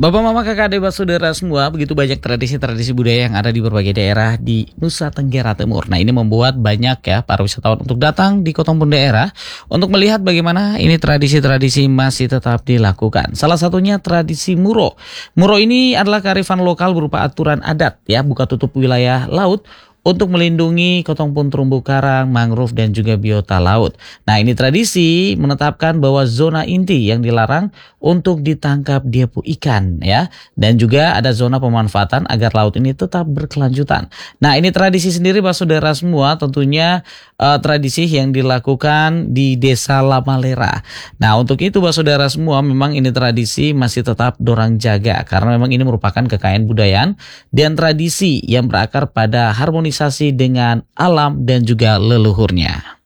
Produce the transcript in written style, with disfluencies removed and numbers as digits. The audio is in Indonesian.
Bapak, Mama, Kakak, Adik, Saudara semua, begitu banyak tradisi-tradisi budaya yang ada di berbagai daerah di Nusa Tenggara Timur. Nah, ini membuat banyak ya para wisatawan untuk datang di kota maupun daerah untuk melihat bagaimana ini tradisi-tradisi masih tetap dilakukan. Salah satunya tradisi Muro. Muro ini adalah kearifan lokal berupa aturan adat ya, buka tutup wilayah laut untuk melindungi kotongpun terumbu karang, mangrove, dan juga biota laut. Nah, ini tradisi menetapkan bahwa zona inti yang dilarang untuk ditangkap diepu ikan ya. Dan juga ada zona pemanfaatan agar laut ini tetap berkelanjutan. Nah, ini tradisi sendiri Pak Saudara semua tentunya tradisi yang dilakukan di Desa Lamalera. Nah, untuk itu Pak Saudara semua memang ini tradisi masih tetap dorang jaga karena memang ini merupakan kekayaan budaya dan tradisi yang berakar pada harmonisasi dengan alam dan juga leluhurnya.